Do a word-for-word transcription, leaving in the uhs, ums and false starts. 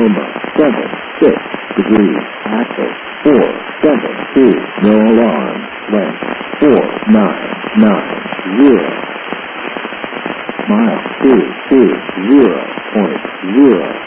Loma, seven, six degrees, active, four, seven, two, no alarm, length, four, nine, nine, zero. Mile, two, two, zero, point, zero.